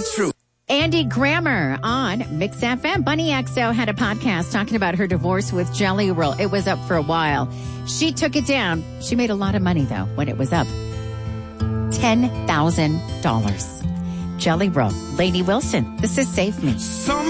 true. Andy Grammer on Mix FM. Bunny XO had a podcast talking about her divorce with Jelly Roll. It was up for a while. She took it down. She made a lot of money, though, when it was up. $10,000. Jelly Roll. Lainey Wilson. This is Save Me.